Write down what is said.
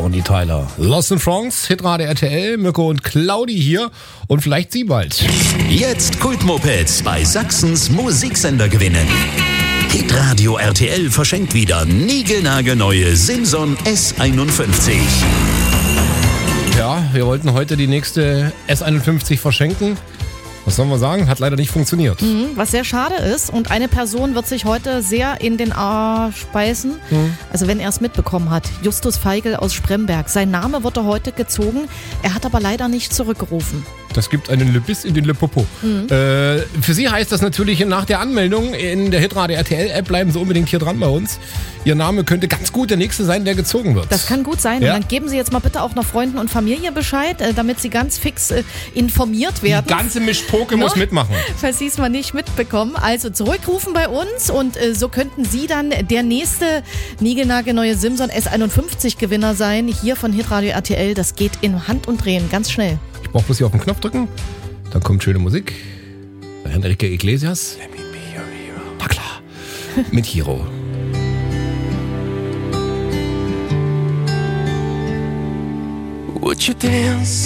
Bonnie Tyler. Lost in France, Hitradio RTL, Mirko und Claudi hier und vielleicht Sie bald. Jetzt Kultmopeds bei Sachsens Musiksender gewinnen. Hitradio RTL verschenkt wieder niegelnagelneue Simson S51. Ja, wir wollten heute die nächste S51 verschenken. Was sollen wir sagen? Hat leider nicht funktioniert. Was sehr schade ist. Und eine Person wird sich heute sehr in den Arsch beißen. Also wenn er es mitbekommen hat. Justus Feigl aus Spremberg. Sein Name wurde heute gezogen. Er hat aber leider nicht zurückgerufen. Das gibt einen Biss in den Popo. Für Sie heißt das natürlich nach der Anmeldung in der Hitradio RTL-App, bleiben Sie unbedingt hier dran bei uns. Ihr Name könnte ganz gut der nächste sein, der gezogen wird. Das kann gut sein. Ja. Und dann geben Sie jetzt mal bitte auch noch Freunden und Familie Bescheid, damit sie ganz fix informiert werden. Die ganze Mischpoke muss mitmachen. Falls Sie es mal nicht mitbekommen. Also zurückrufen bei uns und so könnten Sie dann der nächste niegelnagelneue Simson S51-Gewinner sein. Hier von Hitradio RTL. Das geht in Hand und Drehen. Ganz schnell. Ich brauche bloß hier auf den Knopf drücken. Dann kommt schöne Musik. Bei Enrique Iglesias. Let me be your hero. Na klar. Mit Hero. Would you dance?